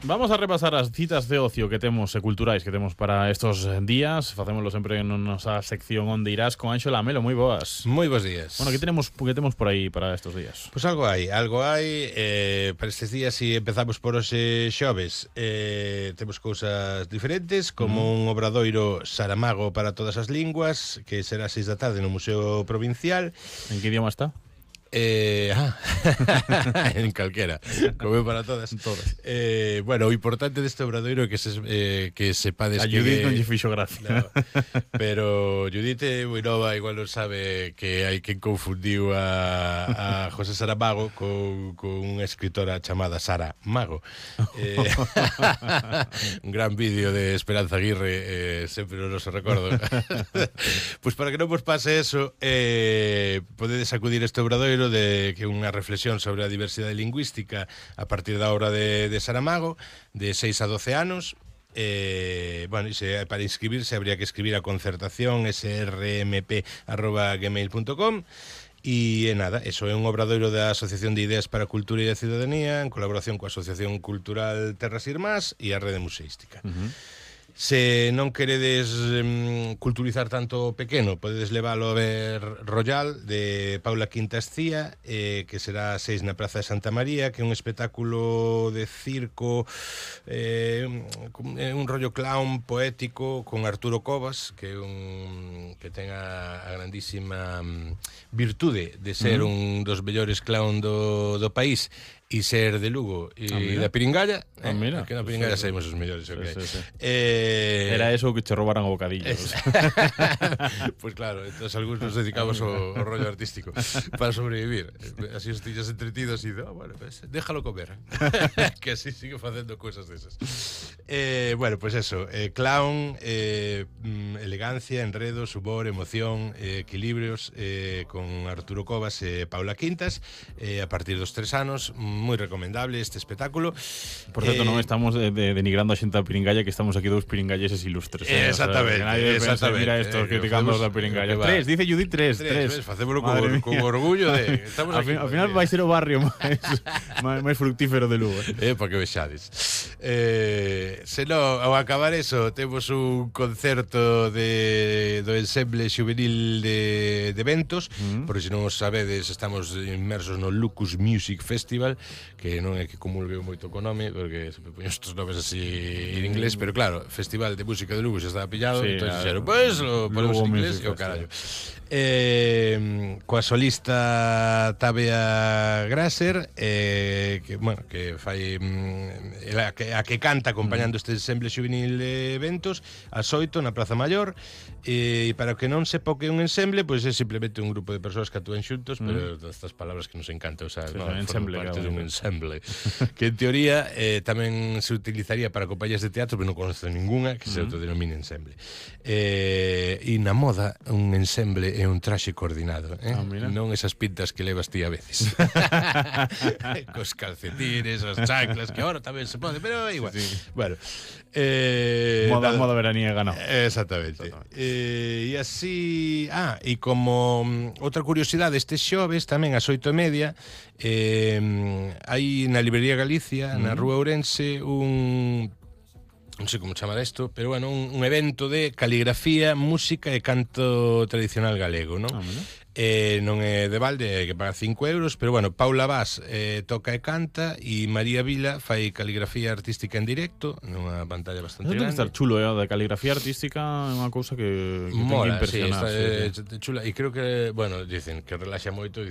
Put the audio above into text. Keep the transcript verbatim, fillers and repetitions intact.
Vamos a repasar as citas de ocio que temos e culturais que temos para estos días. Facémoslo sempre en nosa sección Onde Irás con Anxo Lamelo. Moi boas. Moi bons días. Bueno, que tenemos, que temos por aí para estos días? Pois pues algo hai, algo hai eh, para estes días. Si empezamos por hoxe xoves, eh, temos cousas diferentes, como mm. un obradoiro Saramago para todas as linguas, que será seis da tarde no Museo Provincial. En que idioma está? Eh, ah, en calquera, como para todas. Todas. Eh, bueno, o importante deste obradoiro é que se, eh, que sepades a que... A Judith non lle fixo gracia. No, pero Judith é moi nova, igual non sabe que hai quen confundiu a, a José Saramago con, con unha escritora chamada Sara Mago. Eh, un gran vídeo de Esperanza Aguirre, eh, sempre non se recordo. Pois pues para que non vos pase eso, eh, podedes acudir a este obradoiro de que unha reflexión sobre a diversidade lingüística a partir da obra de, de Saramago, de seis a doce anos. Eh, bueno, y se, para inscribirse habría que escribir a concertación s r m p arroba gmail punto com. E eh, nada, eso é un obradoiro da Asociación de Ideas para a Cultura e a Ciudadanía en colaboración coa Asociación Cultural Terras Irmás e a Rede Museística. Uh-huh. Se non queredes um, culturizar tanto pequeno, podedes leválo a ver Royal, de Paula Quintas Cía, eh, que será a seis na Praza de Santa María, que é un espectáculo de circo, eh, un, un rollo clown poético con Arturo Covas, que é un que ten a, a grandísima um, virtude de ser uh-huh. un dos mellores clown do, do país e ser de Lugo e ah, da Piringalla. Ah, mira. Eh, que na Piringalla sí, saímos os mellores, sí, okay. sí, sí. Eh, Era eso que che robaran o bocadillo. Es... Pois pues claro, entonces algúns nos dedicamos ao, ao rollo artístico para sobrevivir. Así os tiñas entretidos e oh, bueno, pues, déjalo comer. Que así sigue facendo cousas desas. Eh, bueno, pues eso, eh, clown, eh, elegancia, enredos, humor, emoción, eh, equilibrios, eh, con Arturo Covas e eh, Paula Quintas, eh, a partir dos tres anos. Moi recomendable este espectáculo. Por certo, eh, non estamos de, de, denigrando a xente da Piringalla, que estamos aquí dous piringalleses ilustres. Eh, exactamente, o sea, que exactamente. Pensa, mira estos eh, criticando os da Piringalla. Tres, dice Judith, tres. Tres, tres. Facémoslo con, con orgullo de... Estamos al, aquí, fin, al final vai ser o barrio máis, máis fructífero de Lugo. Eh, para que vexades. Eh, se non, ao acabar eso, temos un concerto de, do ensemble juvenil de, de Ventos, mm. porque se non os sabedes, estamos inmersos no Lucus Music Festival, que non é que comulgue moito co nome, porque se me poño estes nomes así en inglés, pero claro, Festival de Música de Lugo se estaba pillado, sí, entón dixeron, pois, lo ponemos en inglés, e o carallo. Eh, coa solista Tabea Grasser, eh, que, bueno, que fai mm, a, que, a que canta acompañando este ensemble juvenil de Ventos ás oito na Praza Maior, e eh, para que non sepa o que é un ensemble, pois pues é simplemente un grupo de persoas que actúan xuntos, mm. pero estas palabras que nos encanta, o sea, sí, no, ensemble, parte claro, de un ensemble que en teoría eh, tamén se utilizaría para compañías de teatro, pero non conozco ninguna que se mm. autodenomine ensemble. Eh, e na moda un ensemble é un traxe coordinado, eh? Ah, non esas pintas que levas ti a veces. Cos calcetines, as chanclas, que ahora tamén se pode, pero igual. Sí. Bueno, eh, moda, nada, moda veraniega, no. Exactamente. Exactamente. Eh, e así, ah, e como um, outra curiosidade, este xoves tamén ás oito e media eh, hai na Librería Galicia, mm. na Rúa Ourense, un non sei como chamar isto, pero bueno, un, un evento de caligrafía, música e canto tradicional galego, non? Ah, eh, non é de balde, hai que pagar cinco euros, pero bueno, Paula Vaz eh, toca e canta e María Vila fai caligrafía artística en directo nunha pantalla bastante grande. Debe estar chulo, eh, da caligrafía artística é unha cousa que, que mola, ten que impresionar. Sí, está, sí, sí. Eh, chula, e creo que, bueno, dicen que relaxa moito.